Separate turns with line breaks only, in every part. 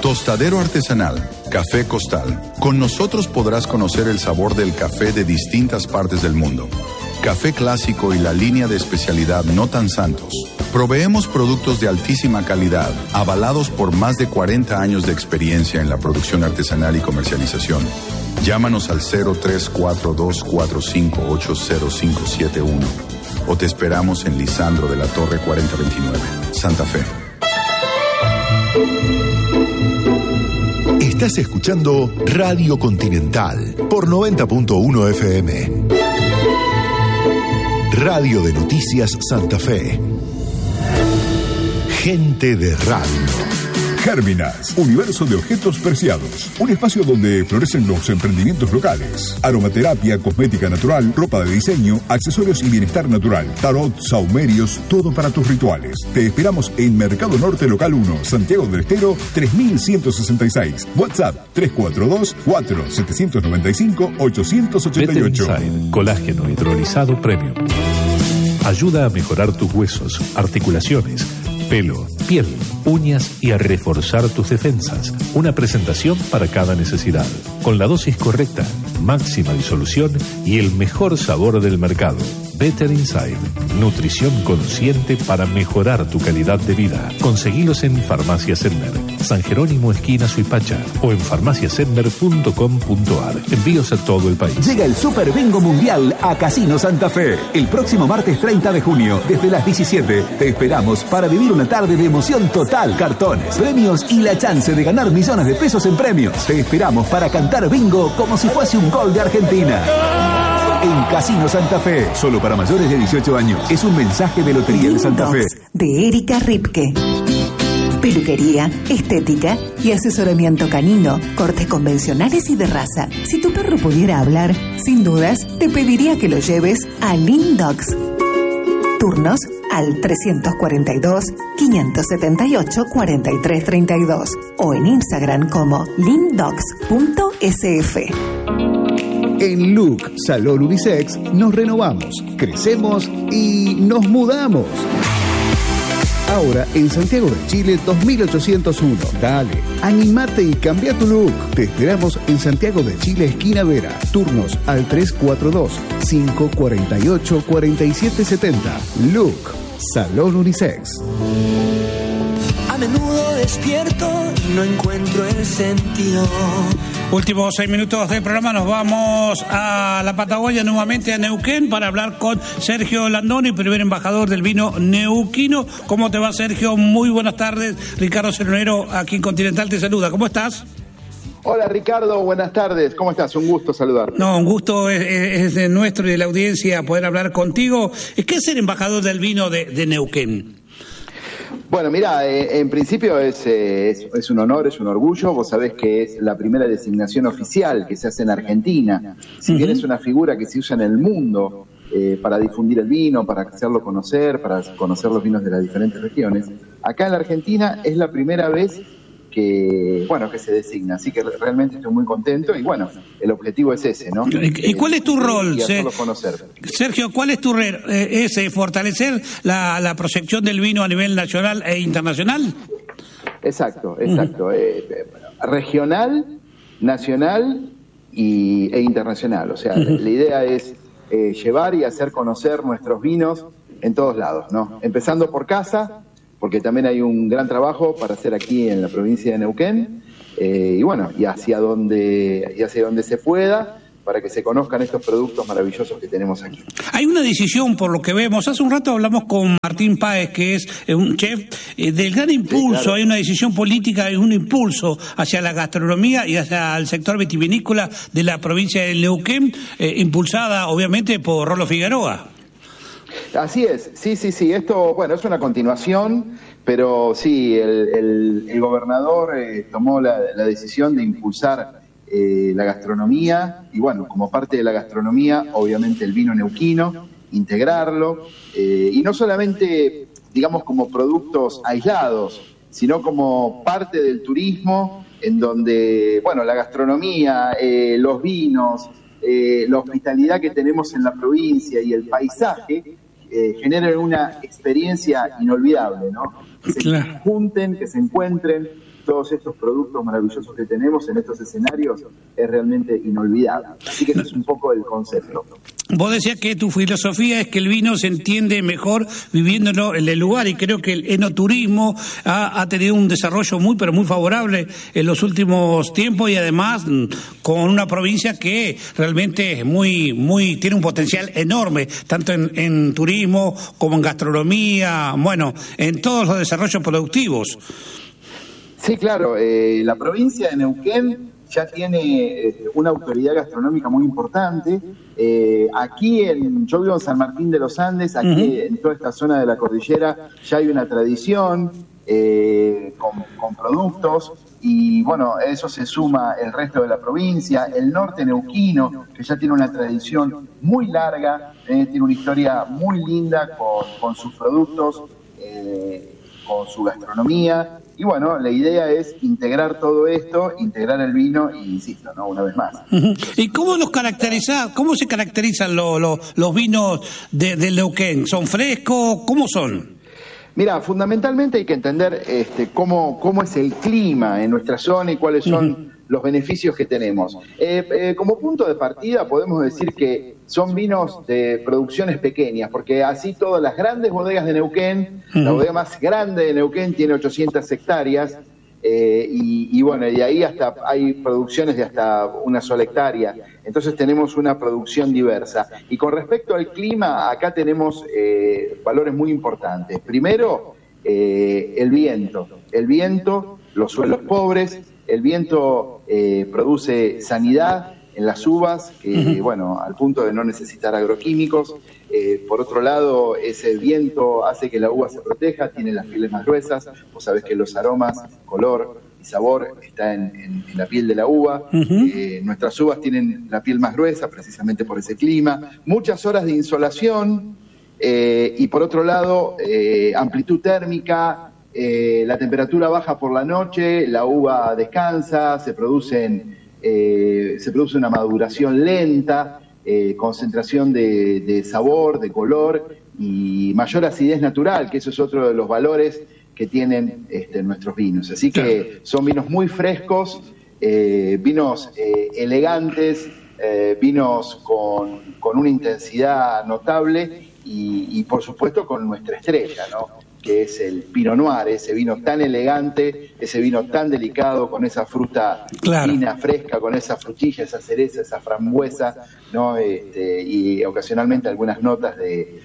Tostadero artesanal, Café Costal. Con nosotros podrás conocer el sabor del café de distintas partes del mundo. Café clásico y la línea de especialidad No Tan Santos. Proveemos productos de altísima calidad, avalados por más de 40 años de experiencia en la producción artesanal y comercialización. Llámanos al 034245805571 o te esperamos en Lisandro de la Torre 4029, Santa Fe.
Estás escuchando Radio Continental por 90.1 FM. Radio de Noticias Santa Fe. Gente de radio.
Gérminas, universo de objetos preciados. Un espacio donde florecen los emprendimientos locales. Aromaterapia, cosmética natural, ropa de diseño, accesorios y bienestar natural. Tarot, saumerios, todo para tus rituales. Te esperamos en Mercado Norte Local 1, Santiago del Estero, 3166. WhatsApp 342-4795-888.
Better Inside, colágeno hidrolizado premium. Ayuda a mejorar tus huesos, articulaciones, pelo, piel, uñas y a reforzar tus defensas. Una presentación para cada necesidad. Con la dosis correcta, máxima disolución y el mejor sabor del mercado. Better Inside. Nutrición consciente para mejorar tu calidad de vida. Conseguilos en Farmacia Sedmer, San Jerónimo esquina Suipacha o en farmaciasedmer.com.ar. Envíos a todo el país.
Llega el Super Bingo Mundial a Casino Santa Fe. El próximo martes 30 de junio, desde las 17, te esperamos para vivir una tarde de emoción total. Cartones, premios y la chance de ganar millones de pesos en premios. Te esperamos para cantar bingo como si fuese un gol de Argentina. En Casino Santa Fe, solo para mayores de 18 años. Es un mensaje de Lotería de Santa Fe.
De Erika Ripke. Peluquería, estética y asesoramiento canino, cortes convencionales y de raza. Si tu perro pudiera hablar, sin dudas, te pediría que lo lleves a Lean Dogs. Turnos al 342-578-4332 o en Instagram como leandogs.sf.
En Look Salón Unisex nos renovamos, crecemos y nos mudamos. Ahora en Santiago de Chile 2801. Dale, animate y cambia tu look. Te esperamos en Santiago de Chile, esquina Vera. Turnos al 342-548-4770. Look Salón Unisex.
A menudo despierto y no encuentro el sentido.
Últimos 6 minutos del programa, nos vamos a la Patagonia, nuevamente a Neuquén, para hablar con Sergio Landoni, primer embajador del vino neuquino. ¿Cómo te va, Sergio? Muy buenas tardes. Ricardo Ceronero, aquí en Continental, te saluda. ¿Cómo estás?
Hola, Ricardo, buenas tardes. ¿Cómo estás? Un gusto saludarte.
No, un gusto es de nuestro y de la audiencia poder hablar contigo. ¿Qué es ser embajador del vino de Neuquén?
Bueno, mira, en principio es un honor, es un orgullo. Vos sabés que es la primera designación oficial que se hace en Argentina. Si bien es una figura que se usa en el mundo para difundir el vino, para hacerlo conocer, para conocer los vinos de las diferentes regiones, acá en la Argentina es la primera vez que se designa. Así que realmente estoy muy contento y bueno, el objetivo es ese, ¿no?
¿Y cuál es tu rol,
conocer.
Sergio? ¿Cuál es tu rol? ¿Es fortalecer la proyección del vino a nivel nacional e internacional?
Exacto. Regional, nacional e internacional. O sea, la idea es llevar y hacer conocer nuestros vinos en todos lados, ¿no? Empezando por casa, porque también hay un gran trabajo para hacer aquí en la provincia de Neuquén, y hacia donde se pueda, para que se conozcan estos productos maravillosos que tenemos aquí.
Hay una decisión, por lo que vemos, hace un rato hablamos con Martín Páez, que es un chef, del gran impulso. Sí, claro. Hay una decisión política, hay un impulso hacia la gastronomía y hacia el sector vitivinícola de la provincia de Neuquén, impulsada obviamente por Rolo Figueroa.
Así es, sí, esto, es una continuación, pero sí, el gobernador tomó la decisión de impulsar la gastronomía, y como parte de la gastronomía, obviamente el vino neuquino, integrarlo, y no solamente, digamos, como productos aislados, sino como parte del turismo, en donde, la gastronomía, los vinos, la hospitalidad que tenemos en la provincia y el paisaje, generen una experiencia inolvidable, ¿no? Que se junten, que se encuentren, todos estos productos maravillosos que tenemos en estos escenarios es realmente inolvidable. Así que ese es un poco el concepto.
Vos decías que tu filosofía es que el vino se entiende mejor viviéndolo en el lugar, y creo que el enoturismo ha tenido un desarrollo muy, pero muy favorable en los últimos tiempos, y además con una provincia que realmente es tiene un potencial enorme, tanto en turismo como en gastronomía, bueno, en todos los desarrollos productivos.
Sí, claro, la provincia de Neuquén ya tiene una autoridad gastronómica muy importante. Yo vivo en San Martín de los Andes, aquí en toda esta zona de la cordillera ya hay una tradición con productos, y bueno, a eso se suma el resto de la provincia, el norte neuquino, que ya tiene una tradición muy larga, tiene una historia muy linda con sus productos, con su gastronomía. Y bueno, la idea es integrar todo esto, integrar el vino, y insisto, ¿no? Una vez más.
¿Y cómo se caracterizan los vinos del Neuquén? ¿Son frescos? ¿Cómo son?
Mira, fundamentalmente hay que entender cómo es el clima en nuestra zona y cuáles son los beneficios que tenemos. Como punto de partida podemos decir que son vinos de producciones pequeñas, porque así todas las grandes bodegas de Neuquén, la bodega más grande de Neuquén tiene 800 hectáreas, y bueno, de ahí hasta hay producciones de hasta una sola hectárea. Entonces tenemos una producción diversa. Y con respecto al clima, acá tenemos valores muy importantes. Primero, el viento, los suelos pobres. El viento produce sanidad en las uvas, bueno, al punto de no necesitar agroquímicos. Por otro lado, ese viento hace que la uva se proteja, tiene las pieles más gruesas. Vos sabés que los aromas, color y sabor está en la piel de la uva. Nuestras uvas tienen la piel más gruesa precisamente por ese clima. Muchas horas de insolación, y por otro lado, amplitud térmica. La temperatura baja por la noche, la uva descansa, se produce una maduración lenta, concentración de sabor, de color y mayor acidez natural, que eso es otro de los valores que tienen nuestros vinos. Así que son vinos muy frescos, vinos elegantes, vinos con una intensidad notable y por supuesto con nuestra estrella, ¿no? Que es el Pinot Noir, ese vino tan elegante, ese vino tan delicado, con esa fruta fina, fresca, con esa frutilla, esa cereza, esa frambuesa, ¿no? Y ocasionalmente algunas notas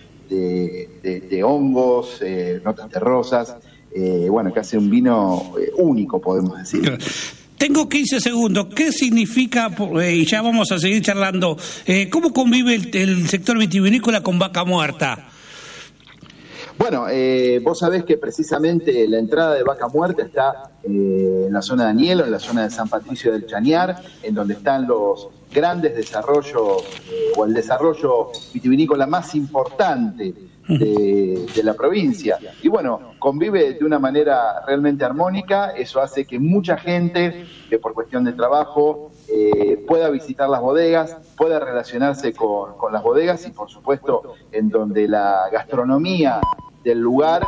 de hongos, notas terrosas, bueno, que hace un vino único, podemos decir.
Claro. Tengo 15 segundos. ¿Qué significa, y ya vamos a seguir charlando, cómo convive el sector vitivinícola con Vaca Muerta?
Bueno, vos sabés que precisamente la entrada de Vaca Muerta está en la zona de Anielo, en la zona de San Patricio del Chañar, en donde están los grandes desarrollos, o el desarrollo vitivinícola más importante de la provincia. Y bueno, convive de una manera realmente armónica. Eso hace que mucha gente, que por cuestión de trabajo, pueda visitar las bodegas, pueda relacionarse con las bodegas, y por supuesto en donde la gastronomía del lugar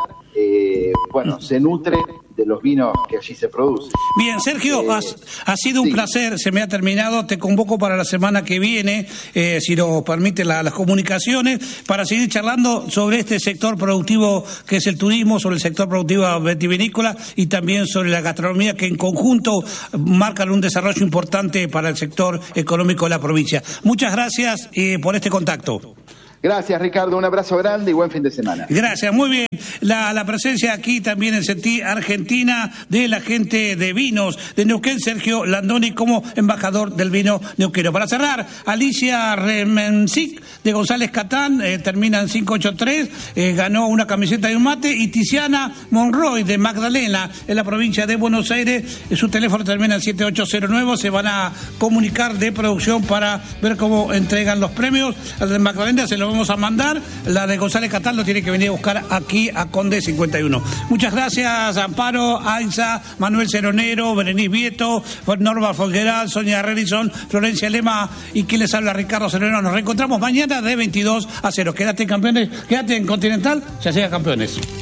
se nutre de los vinos que allí se producen.
Bien, Sergio, ha sido un placer, se me ha terminado, te convoco para la semana que viene, si nos permite las comunicaciones, para seguir charlando sobre este sector productivo que es el turismo, sobre el sector productivo vitivinícola y también sobre la gastronomía, que en conjunto marcan un desarrollo importante para el sector económico de la provincia. Muchas gracias por este contacto.
Gracias, Ricardo, un abrazo grande y buen fin de semana.
Gracias, muy bien. La presencia aquí también en CETI Argentina de la gente de vinos de Neuquén, Sergio Landoni, como embajador del vino neuquino. Para cerrar, Alicia Remensic de González Catán, termina en 583, ganó una camiseta y un mate, y Tiziana Monroy de Magdalena, en la provincia de Buenos Aires, su teléfono termina en 7809, se van a comunicar de producción para ver cómo entregan los premios. Al de Magdalena se lo vamos a mandar, la de González Catán lo tiene que venir a buscar aquí a Conde 51. Muchas gracias, Amparo, Aiza, Manuel Ceronero, Berenice Vieto, Norma Folgueral, Sonia Harrison, Florencia Lema y quien les habla, Ricardo Ceronero. Nos reencontramos mañana de 22 a 0. Quédate, campeones, quédate en Continental, ya sea campeones.